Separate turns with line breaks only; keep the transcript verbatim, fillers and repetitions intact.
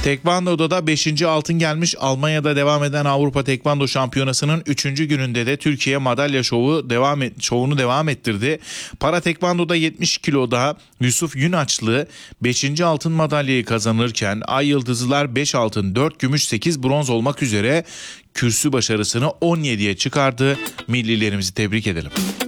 Tekvando'da da beşinci altın gelmiş. Almanya'da devam eden Avrupa Tekvando Şampiyonası'nın üçüncü gününde de Türkiye madalya şovu devam et, şovunu devam ettirdi. Para Tekvando'da yetmiş kiloda Yusuf Yünaçlı beşinci altın madalyayı kazanırken Ay Yıldızlılar beş altın, dört gümüş, sekiz bronz olmak üzere kürsü başarısını on yediye çıkardı. Millilerimizi tebrik edelim.